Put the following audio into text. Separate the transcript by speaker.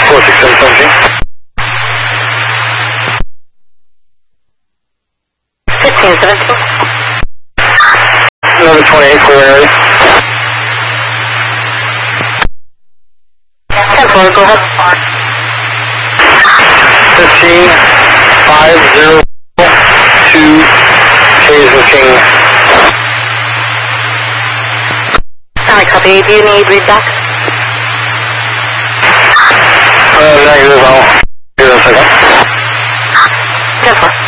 Speaker 1: 4617.
Speaker 2: 1517.
Speaker 1: Another 28, clear area.
Speaker 2: 10-4, go ahead.
Speaker 1: 15502 Hazel King.
Speaker 2: Alright, copy. Do you need read back?
Speaker 1: Negative, I'll do that a second.
Speaker 2: 10-4.